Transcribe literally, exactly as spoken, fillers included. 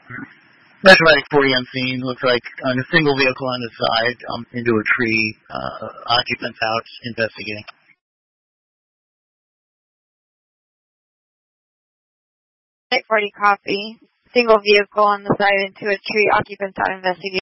Metromatic forty on scene. Looks like on a single vehicle on the side, um, into a tree. Uh, occupants out investigating. forty copy. Single vehicle on the side into a tree. Occupants out investigating.